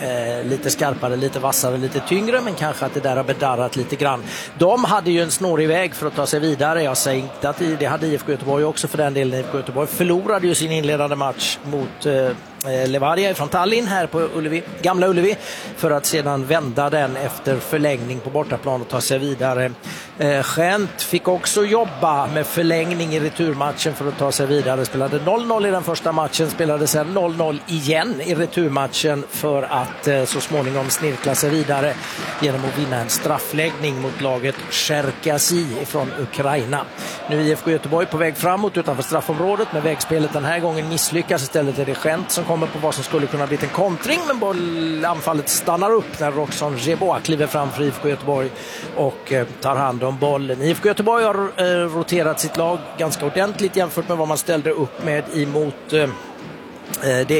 lite skarpare, lite vassare, lite tyngre, men kanske att det där har bedarrat lite grann. De hade ju en snårig väg för att ta sig vidare. Jag säger inte att det hade IFK Göteborg också för den delen. IFK Göteborg förlorade ju sin inledande match mot Levadia från Tallinn här på Ullevi, Gamla Ullevi, för att sedan vända den efter förlängning på bortaplan och ta sig vidare. Gent fick också jobba med förlängning i returmatchen för att ta sig vidare. Spelade 0-0 i den första matchen, spelade sedan 0-0 igen i returmatchen för att så småningom snirkla sig vidare genom att vinna en straffläggning mot laget Cherkasy från Ukraina. Nu är IFK Göteborg på väg framåt utanför straffområdet, men vägspelet den här gången misslyckas. Istället är det Gent som kommer på vad som skulle kunna bli en kontring, men anfallet stannar upp när Roxon Jeboa kliver fram för IFK Göteborg och tar hand om bollen. IFK Göteborg har roterat sitt lag ganska ordentligt jämfört med vad man ställde upp med emot det